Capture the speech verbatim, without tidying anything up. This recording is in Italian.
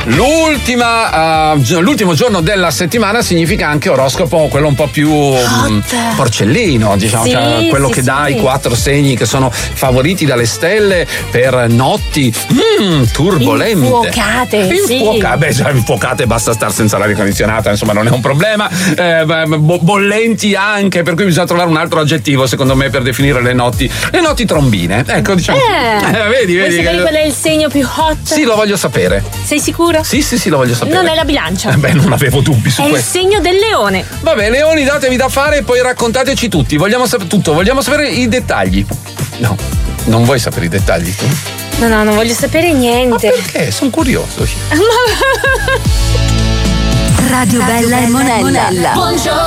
l'ultima, uh, l'ultimo giorno della settimana significa anche oroscopo, quello un po' più um, porcellino, diciamo, sì, cioè quello sì, che sì. dà i quattro segni che sono favoriti dalle stelle per notti mm, turbolente. Infuocate. Infuoca- sì. Beh, già infuocate, basta stare senza l'aria condizionata, insomma, non è un problema. Eh, bo- bollenti anche, per cui bisogna trovare un altro aggettivo, secondo me, per definire le notti. Le notti trombine. Ecco, diciamo. Eh, eh vedi, vuoi vedi. sapere che- qual è il segno più hot? Sì, lo voglio sapere. Sei sicuro? Sì, sì, sì, lo voglio sapere. Non è la bilancia. Eh beh, non avevo dubbi su È il questo. segno del leone. Vabbè, leoni, datevi da fare e poi raccontateci tutti. Vogliamo sapere tutto, vogliamo sapere i dettagli. No, non vuoi sapere i dettagli tu? No, no, non voglio sapere niente. Ma perché? Sono curioso. Radio Bella e Monella. Buongiorno.